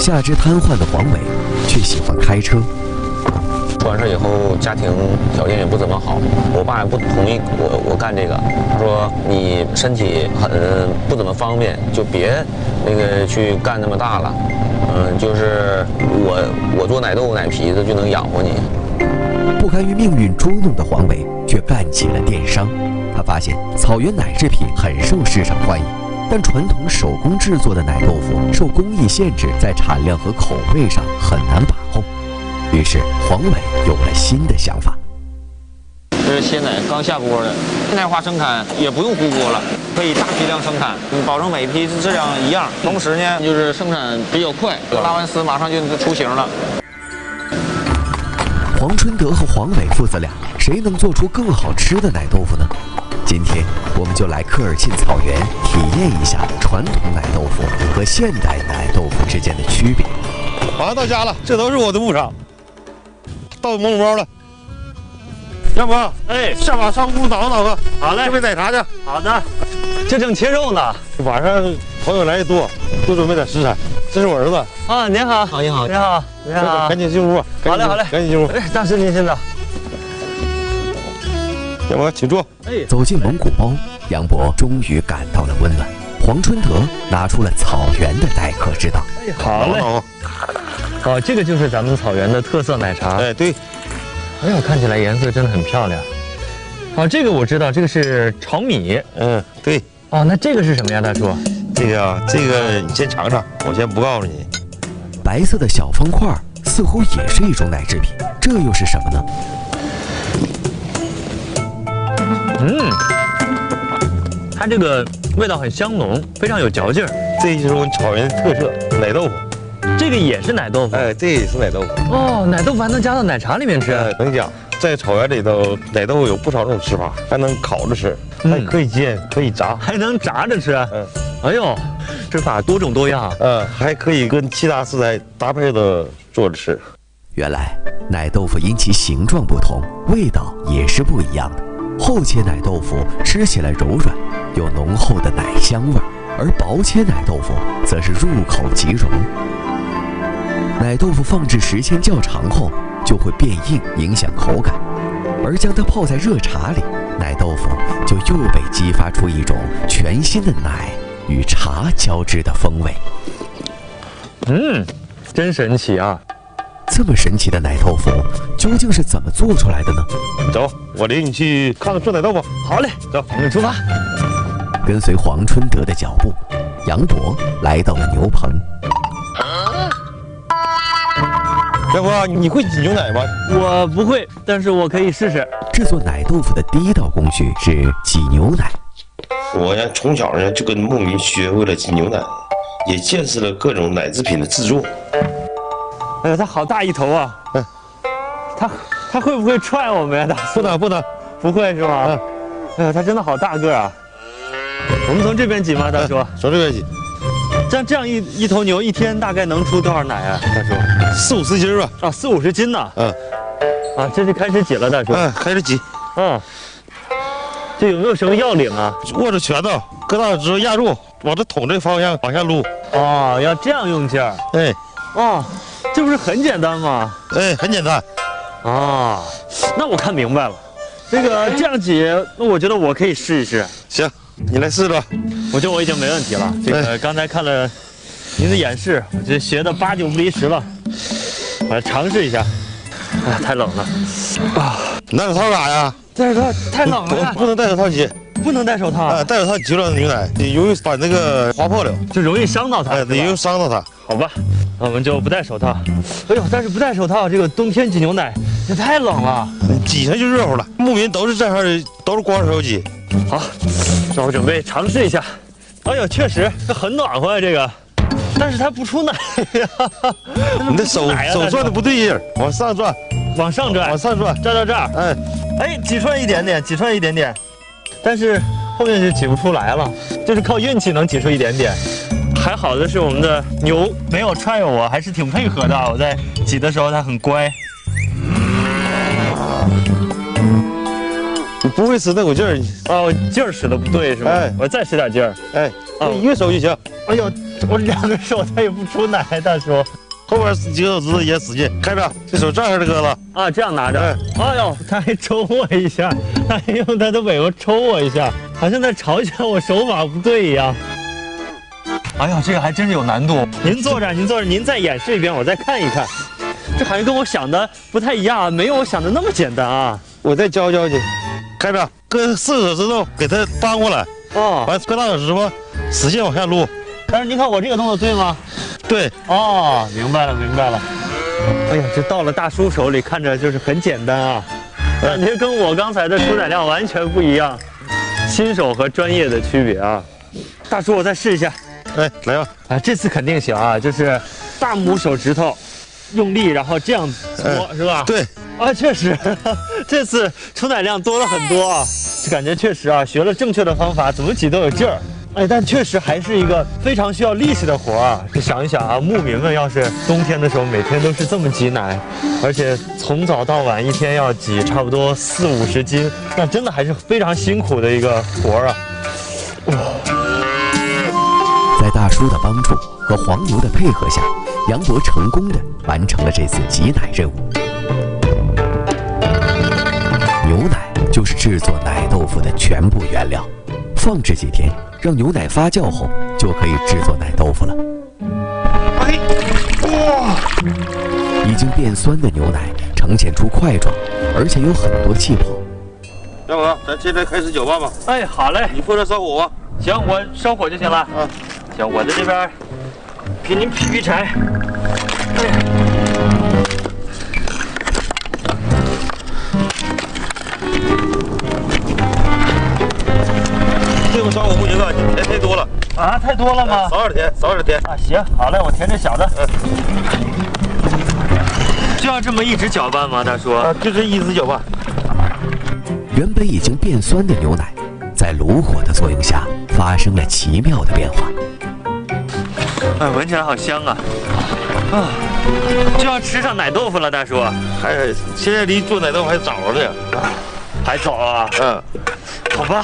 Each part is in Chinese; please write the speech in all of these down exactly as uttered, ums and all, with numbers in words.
下肢瘫痪的黄伟却喜欢开车。 出完事以后，家庭条件也不怎么好，我爸也不同意我我干这个。他说你身体很不怎么方便，就别那个去干那么大了。嗯，就是我我做奶豆奶皮子就能养活你。 不甘于命运捉弄的黄伟却干起了电商。他发现草原奶制品很受市场欢迎，但传统手工制作的奶豆腐受工艺限制，在产量和口味上很难把控。于是黄伟有了新的想法。 这是鲜奶刚下锅的，现代化生产也不用糊锅了，可以大批量生产，保证每批质量一样。同时呢，就是生产比较快，拉完丝马上就出型了。 黄春德和黄伟父子俩，谁能做出更好吃的奶豆腐呢？今天我们就来科尔沁草原体验一下传统奶豆腐和现代奶豆腐之间的区别。 马上到家了，这都是我的牧场，到蒙古包了。要不，哎，下马上屋挠挠吧。好嘞，这边奶茶去。好的。 这正切肉呢。 晚上朋友来的多，多准备点食材。这是我儿子。 啊，您好。 好，你好， 您好，您好。 赶紧进屋吧。 好嘞，好嘞， 赶紧进屋。 哎，大师您先走。 要不，请坐。 哎， 走进蒙古包，杨博终于感到了温暖。黄春德拿出了草原的待客之道。 哎，好嘞。哦，这个就是咱们草原的特色奶茶。 哎，对。 哎呦，看起来颜色真的很漂亮。哦，这个我知道，这个是炒米。 嗯，对。 哦，那这个是什么呀，大叔？ 这个啊，这个你先尝尝，我先不告诉你。 白色的小方块似乎也是一种奶制品，这又是什么呢？ 嗯，它这个味道很香浓，非常有嚼劲儿。 这就是我们草原的特色奶豆腐。 这个也是奶豆腐。 哎，这也是奶豆腐。 哦，奶豆腐还能加到奶茶里面吃。 哎，我跟你讲，在草原里头，奶豆腐有不少种吃法，还能烤着吃，还可以煎，可以炸， 还能炸着吃。 嗯， 哎呦，吃法多种多样。 嗯，还可以跟其他食材搭配的做着吃。 原来奶豆腐因其形状不同，味道也是不一样的。厚切奶豆腐吃起来柔软，有浓厚的奶香味，而薄切奶豆腐则是入口即溶。奶豆腐放置时间较长后就会变硬，影响口感，而将它泡在热茶里，奶豆腐就又被激发出一种全新的奶与茶交织的风味。 嗯，真神奇啊！ 这么神奇的奶豆腐究竟是怎么做出来的呢？ 走，我领你去看看做奶豆腐。 好嘞， 走， 我们出发。 跟随黄春德的脚步，杨博来到了牛棚。 要不你会挤牛奶吗？ 我不会，但是我可以试试。 制作奶豆腐的第一道工序是挤牛奶。 我呀，从小呢就跟牧民学会了挤牛奶，也见识了各种奶制品的制作。 哎呀，它好大一头啊！嗯，它它会不会踹我们呀？大不能不能， 不会是吗？ 嗯， 哎呀，它真的好大个啊！我们从这边挤吗，大叔？ 从这边挤。 像这样一一头牛一天大概能出多少奶啊，大叔？ 四五十斤吧。 啊，四五十斤呢。 嗯。 啊，这就开始挤了，大叔。 嗯，开始挤。 嗯。这有没有什么要领啊？ 握着拳头，搁大指头压住，往这桶这方向往下撸。 哦，要这样用劲儿。 哎。 哦，这不是很简单吗？ 哎，很简单。 啊，那我看明白了。这个这样挤，那我觉得我可以试一试。 行。你来试吧， 我觉得我已经没问题了。这个刚才看了您的演示，我觉得学的八九不离十了。我来尝试一下。哎，太冷了啊！ 拿手套干啥呀？ 戴手套太冷了， 不能戴手套挤， 不能戴手套。 啊，戴手套挤了牛奶，容易把那个划破了， 就容易伤到它。 哎，容易伤到它。 好吧，那我们就不戴手套。哎呦，但是不戴手套，这个冬天挤牛奶也太冷了， 挤上就热乎了。牧民都是这样的，都是光手挤。 好，那我准备尝试一下。哎呦，确实这很暖和啊，这个，但是它不出奶呀。 你的手手转的不对劲儿，往上转， 往上转， 往上转， 转到这儿。哎，哎，挤出来一点点，挤出来一点点，但是后面就挤不出来了，就是靠运气能挤出一点点。还好的是我们的牛没有踹我，还是挺配合的。我在挤的时候它很乖。 你不会使那股劲儿哦，劲儿使的不对是吧？哎，我再使点劲儿。 哎，你一个手就行。 哎呦， 我两个手它也不出奶，大叔。 后边几个手指头也使劲，看着这手这样的搁了啊，这样拿着。哎呦，他还抽我一下，他还用他的尾巴抽我一下，好像在嘲笑我手法不对一样。哎呀，这个还真是有难度。您坐着，您坐着，您再演示一遍，我再看一看。这好像跟我想的不太一样，没有我想的那么简单啊。 我再教教你，看着搁四个手指头给它搬过来， 哦， 完搁大手指头使劲往下撸。 但是您看我这个动作对吗？ 对。 哦，明白了，明白了。哎呀，这到了大叔手里看着就是很简单啊，感觉跟我刚才的出载量完全不一样，新手和专业的区别啊。大叔，我再试一下。 哎，来吧。 啊，这次肯定行啊，就是大拇手指头用力，然后这样搓，哎、是吧？ 对。 啊，确实，这次出奶量多了很多啊，这感觉确实啊，学了正确的方法，怎么挤都有劲儿。哎，但确实还是一个非常需要力气的活啊！你想一想啊，牧民们要是冬天的时候每天都是这么挤奶，而且从早到晚一天要挤差不多四五十斤，那真的还是非常辛苦的一个活啊！哇！ 在大叔的帮助和黄牛的配合下，杨博成功的完成了这次挤奶任务。牛奶就是制作奶豆腐的全部原料，放置几天。让牛奶发酵后，就可以制作奶豆腐了。 哎，哇！ 已经变酸的牛奶呈现出块状，而且有很多气泡。 要不咱现在开始搅拌吧？ 哎，好嘞， 你负责烧火吧。 行，我烧火就行了。啊，行，我在这边给您劈劈柴。哎呀。 这个烧火不行啊，你填太多了啊，太多了吗？ 少点填，少点填啊。行，好嘞，我填这小的。嗯，就要这么一直搅拌吗，大叔？ 啊，就是一直搅拌。 原本已经变酸的牛奶，在炉火的作用下发生了奇妙的变化。 哎，闻起来好香啊！啊，就要吃上奶豆腐了，大叔。 还现在离做奶豆腐还早着呢， 还早啊？ 嗯， 好吧。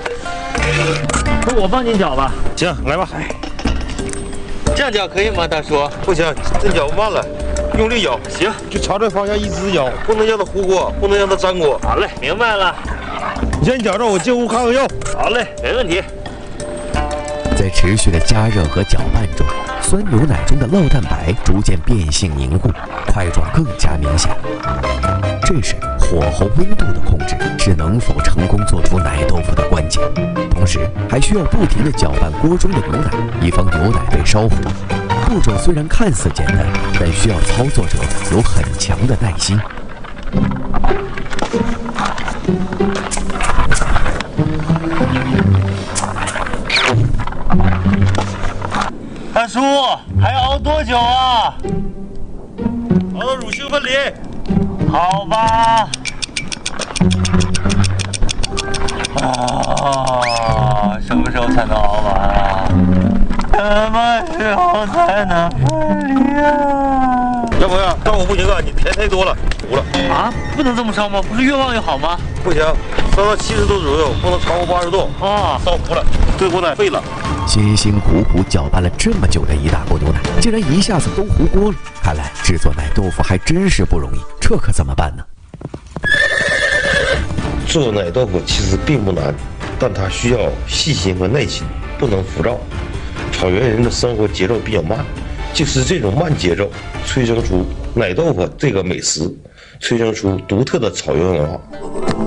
那我帮您搅吧。 行，来吧。 这样搅可以吗，大叔？ 不行，这搅慢了，用力搅。 行， 就朝这方向一直搅，不能让它糊锅，不能让它粘锅。 好嘞，明白了。 你先搅着，我进屋看看药。 好嘞，没问题。 在持续的加热和搅拌中，酸牛奶中的酪蛋白逐渐变性凝固，块状更加明显。这时，火候温度的控制是能否成功做出奶豆腐的关键，同时还需要不停地搅拌锅中的牛奶，以防牛奶被烧糊。步骤虽然看似简单，但需要操作者有很强的耐心。 大叔，还要熬多久啊？ 熬到乳清分离。 好吧。啊，什么时候才能熬完啊？什么时候才能分离啊？ 要不然烧火不行啊，你填太多了，糊了。 啊，不能这么烧吗？不是越旺越好吗？ 不行，烧到七十度左右，不能超过八十度。啊，烧糊了，这锅奶废了。 辛辛苦苦搅拌了这么久的一大锅牛奶，竟然一下子都糊锅了。看来制作奶豆腐还真是不容易，这可怎么办呢？ 做奶豆腐其实并不难，但它需要细心和耐心，不能浮躁。草原人的生活节奏比较慢，就是这种慢节奏催生出奶豆腐这个美食，催生出独特的草原文化。